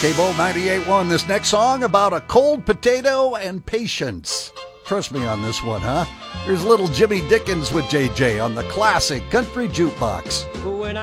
Cable 98.1. This next song about a cold potato and patience. Trust me on this one, huh? Here's little Jimmy Dickens with JJ on the classic Country Jukebox. When